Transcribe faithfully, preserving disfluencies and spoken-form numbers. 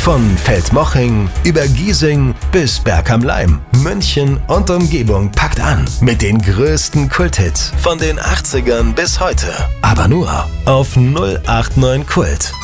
Von Feldmoching über Giesing bis Berg am Laim, München und Umgebung packt an mit den größten Kulthits von den achtzigern bis heute. Aber nur auf null acht neun Kult.